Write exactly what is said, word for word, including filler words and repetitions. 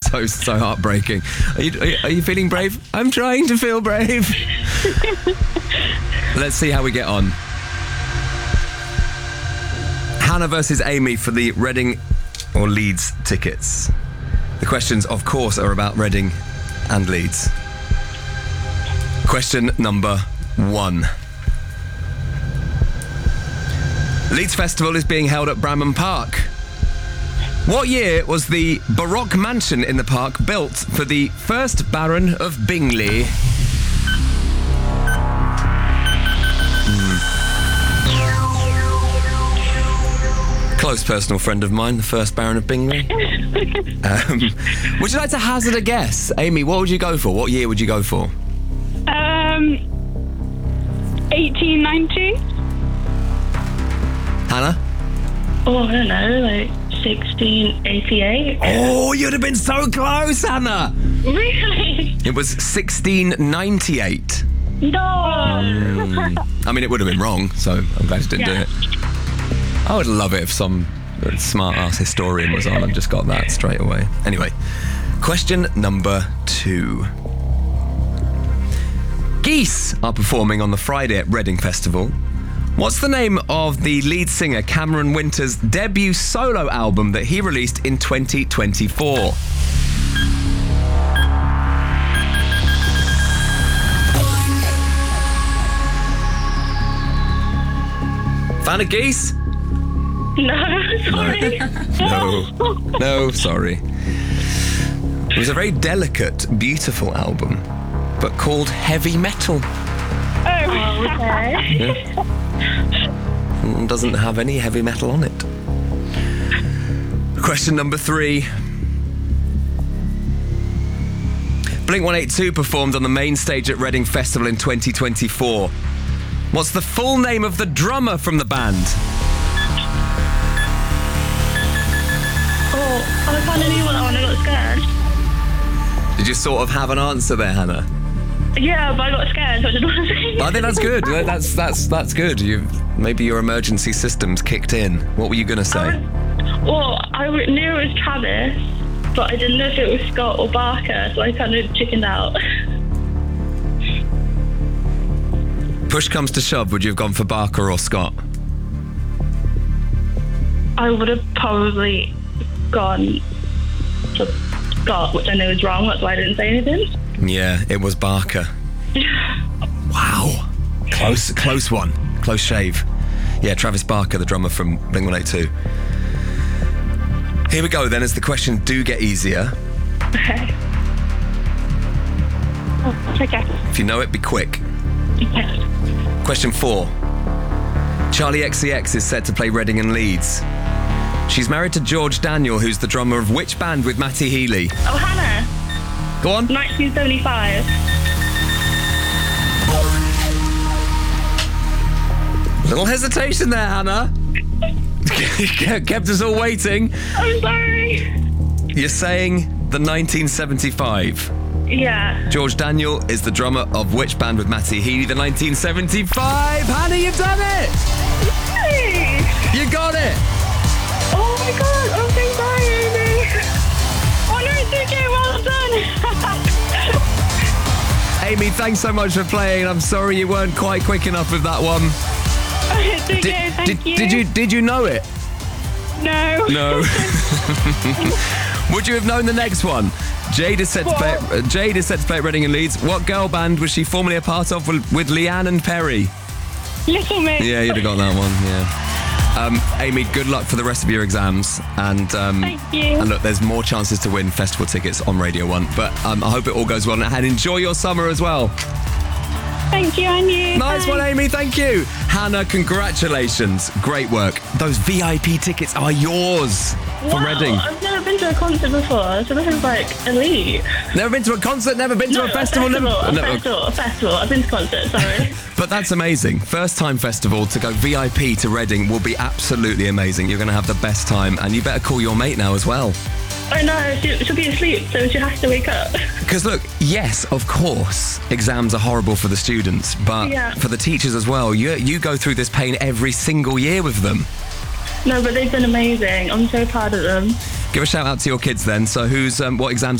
so, so heartbreaking. Are you, are you, are you feeling brave? I'm trying to feel brave. Let's see how we get on. Hannah versus Amy for the Reading or Leeds tickets. The questions, of course, are about Reading and Leeds. Question number one. Leeds Festival is being held at Bramham Park. What year was the Baroque mansion in the park built for the first Baron of Bingley? Hmm. Close personal friend of mine, the first Baron of Bingley. um, would you like to hazard a guess? Amy, what would you go for? What year would you go for? Um, eighteen ninety. Hannah? Oh, I don't know, like sixteen eighty-eight. Oh, you'd have been so close, Hannah. Really? It was sixteen ninety-eight. No. Mm. I mean, it would have been wrong, so I'm glad you didn't Yeah. do it. I would love it if some smart-ass historian was on and just got that straight away. Anyway, question number two. Geese are performing on the Friday at Reading Festival. What's the name of the lead singer Cameron Winter's debut solo album that he released in twenty twenty-four? Fan of Geese? No, sorry. No. No, sorry. It was a very delicate, beautiful album, but called heavy metal. Oh, okay. Yeah. Doesn't have any heavy metal on it. Question number three. Blink one eighty-two performed on the main stage at Reading Festival in twenty twenty-four. What's the full name of the drummer from the band? Oh, I kind of knew what that one. I got scared. Did you sort of have an answer there, Hannah? Yeah, but I got scared, so I didn't want to say I think that's good. That's that's that's good. You maybe your emergency systems kicked in. What were you going to say? I, well, I w- knew it was Travis, but I didn't know if it was Scott or Barker, so I kind of chickened out. Push comes to shove, would you have gone for Barker or Scott? I would have probably gone for Scott, which I know is wrong. That's why I didn't say anything. Yeah, it was Barker. Wow. Close, close one. Close shave. Yeah, Travis Barker, the drummer from Blink one eighty-two. Here we go then, as the questions do get easier. Okay. Oh, okay. If you know it, be quick. Okay. Question four. Charlie X C X is set to play Reading and Leeds. She's married to George Daniel, who's the drummer of which band with Matty Healy? Oh, Hannah. Go on. nineteen seventy-five. Little hesitation there, Hannah. Kept us all waiting. I'm sorry. You're saying the nineteen seventy-five. Yeah. George Daniel is the drummer of which band with Matty Healy? The nineteen seventy-five. Hannah, you've done it. Yay! You got it. Oh my god, I'm so sorry, Amy. Oh no, it's okay, well done. Amy, thanks so much for playing. I'm sorry you weren't quite quick enough with that one. It's okay, Did, thank did, you. did you did you know it? No. No. Would you have known the next one? Jade is set to play. Uh, Jade is set to play at Reading and Leeds. What girl band was she formerly a part of with, with Leanne and Perry? Little Mix. Yeah, you'd have got that one. Yeah. Um, Amy, good luck for the rest of your exams. And um, Thank you. And look, there's more chances to win festival tickets on Radio One. But um, I hope it all goes well and enjoy your summer as well. Thank you, and you. Nice Bye. one, Amy. Thank you. Hannah, congratulations. Great work. Those V I P tickets are yours from Wow, Reading. I've never been to a concert before, so this is like elite. Never been to a concert, never been No, to a festival. a festival, never, a never- festival, a festival. I've been to concerts, sorry. But that's amazing. First time festival to go V I P to Reading will be absolutely amazing. You're going to have the best time, and you better call your mate now as well. I know, she, she'll be asleep, so she has to wake up. Because look, yes, of course, exams are horrible for the students, but Yeah. for the teachers as well. You you go through this pain every single year with them. No, but they've been amazing. I'm so proud of them. Give a shout out to your kids then. So who's um, what exams